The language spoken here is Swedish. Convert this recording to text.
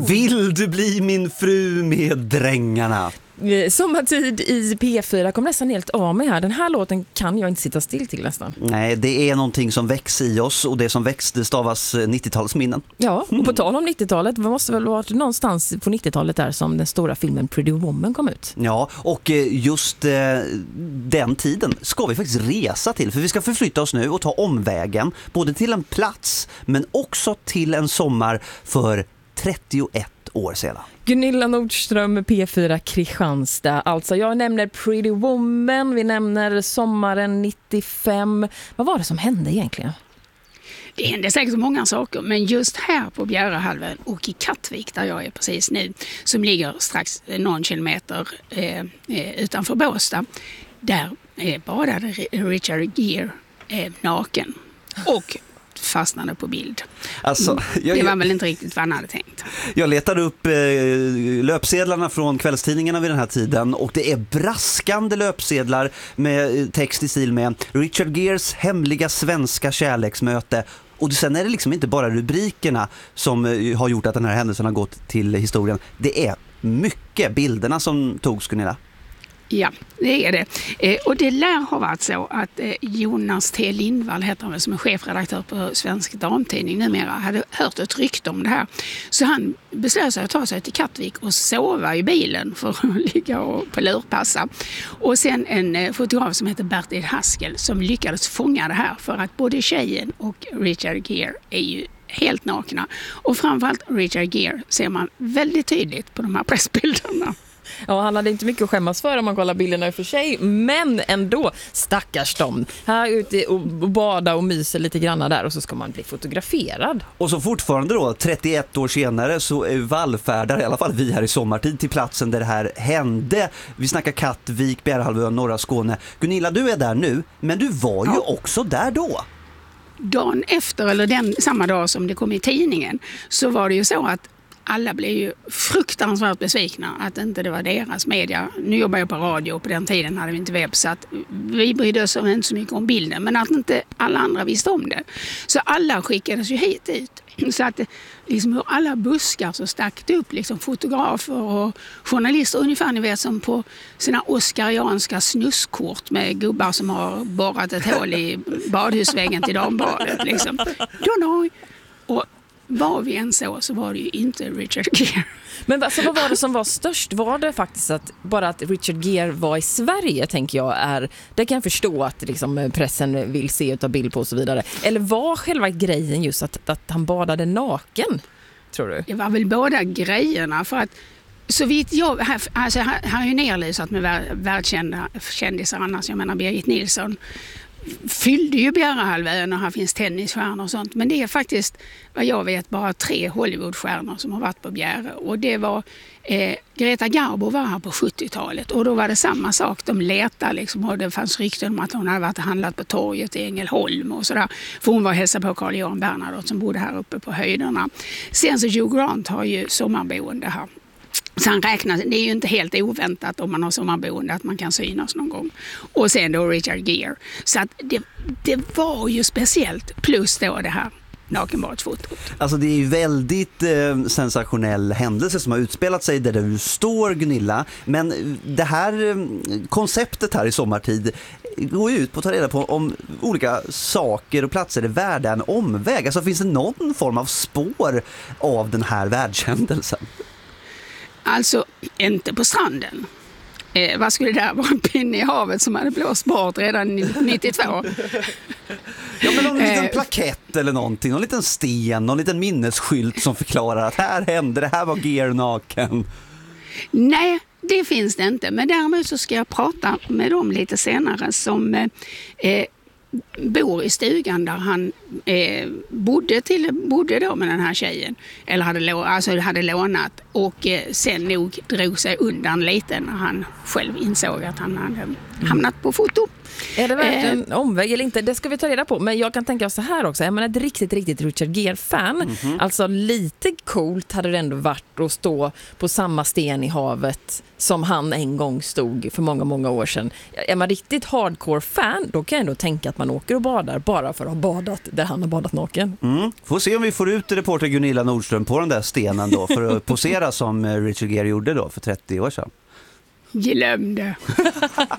Vill du bli min fru med drängarna? Sommartid i P4 kom nästan helt av mig här. Den här låten kan jag inte sitta still till nästan. Nej, det är någonting som växer i oss och det som växte stavas 90-talsminnen. Ja, och på tal om 90-talet, det måste väl vara någonstans på 90-talet där som den stora filmen Pretty Woman kom ut. Ja, och just den tiden ska vi faktiskt resa till, för vi ska förflytta oss nu och ta omvägen både till en plats men också till en sommar för 31 år sedan. Gunilla Nordström, P4 Kristianstad. Alltså jag nämner Pretty Woman, vi nämner sommaren 95. Vad var det som hände egentligen? Det hände säkert många saker, men just här på Bjärehalvön och i Kattvik där jag är precis nu, som ligger strax någon kilometer utanför Båstad, där badade Richard Gere naken och fastnade på bild. Alltså, det var väl inte riktigt vad han hade tänkt. Jag letade upp löpsedlarna från kvällstidningarna vid den här tiden och det är braskande löpsedlar med text i stil med Richard Geres hemliga svenska kärleksmöte. Och sen är det liksom inte bara rubrikerna som har gjort att den här händelsen har gått till historien. Det är mycket bilderna som togs, Gunilla. Ja, det är det. Och det lär ha varit så att Jonas T. Lindvall, heter han väl, som är chefredaktör på Svensk Damtidning numera, hade hört ett rykte om det här. Så han beslöt sig att ta sig till Kattvik och sova i bilen för att ligga och på lurpassa. Och sen en fotograf som heter Bertil Haskel som lyckades fånga det här, för att både tjejen och Richard Gere är ju helt nakna. Och framförallt Richard Gere ser man väldigt tydligt på de här pressbilderna. Ja, han hade inte mycket att skämmas för om man kollar bilderna i och för sig, men ändå, stackars dem. Här ute och bada och mysa lite grann där och så ska man bli fotograferad. Och så fortfarande då, 31 år senare, så är vallfärdar, i alla fall vi här i sommartid, till platsen där det här hände. Vi snackar Kattvik, Bjärehalvön, norra Skåne. Gunilla, du är där nu, men du var ju också där då. Dagen efter, eller samma dag som det kom i tidningen, så var det ju så att alla blev ju fruktansvärt besvikna att inte det var deras media. Nu jobbar jag på radio och på den tiden hade vi inte webb, så att vi brydde oss inte så mycket om bilden, men att inte alla andra visste om det. Så alla skickades ju hit ut. Så att liksom hur alla buskar så stack det upp liksom fotografer och journalister, ungefär ni vet som på sina oscarianska snusskort med gubbar som har borrat ett hål i badhusväggen till dambadet. Liksom. Och var vi än så var det ju inte Richard Gere. Men alltså, vad var det som var störst? Var det faktiskt att bara att Richard Gere var i Sverige, tänker jag, det kan jag förstå att liksom, pressen vill se utav bild på och så vidare. Eller var själva grejen just att han badade naken, tror du? Det var väl båda grejerna, för att så vitt jag, här är ju nerlysat med världskända kändisar annars. Jag menar Birgit Nilsson fyllde ju Bjärehalvön och här finns tennisstjärnor och sånt. Men det är faktiskt, vad jag vet, bara 3 Hollywoodstjärnor som har varit på Bjäre. Och det var Greta Garbo var här på 70-talet och då var det samma sak. De letade liksom, och det fanns rykten om att hon hade varit och handlat på torget i Ängelholm och sådär. För hon var hälsa på Carl-Johan Bernadotte som bodde här uppe på höjderna. Sen så Hugh Grant har ju sommarboende här. Så han räknar, det är ju inte helt oväntat om man har sommarboende att man kan synas någon gång. Och sen då Richard Gere. Så att det var ju speciellt, plus då det här nakenbadsfotot. Alltså det är ju väldigt sensationell händelse som har utspelat sig där du står, Gunilla. Men det här konceptet här i sommartid går ut på att ta reda på om olika saker och platser är värda en omväg. Alltså finns det någon form av spår av den här världshändelsen? Alltså, inte på stranden. Vad skulle det där vara? En pinne i havet som hade blåst bort redan 92? Ja, men någon liten plakett eller någonting, någon liten sten, någon liten minnesskylt som förklarar att här hände, det här var Gere naken. Nej, det finns det inte. Men däremot så ska jag prata med dem lite senare som bor i stugan där han bodde då med den här tjejen, eller hade lånat och sen nog drog sig undan lite när han själv insåg att han hade hamnat på foto. Är det verkligen en omväg eller inte? Det ska vi ta reda på. Men jag kan tänka så här också. Är man ett riktigt Richard Gere-fan, alltså lite coolt hade det ändå varit att stå på samma sten i havet som han en gång stod för många, många år sedan. Är man riktigt hardcore-fan, då kan jag ändå tänka att man åker och badar bara för att ha badat där han har badat naken. Får se om vi får ut reporter Gunilla Nordström på den där stenen då för att posera som Richard Gere gjorde då för 30 år sedan. Glöm det.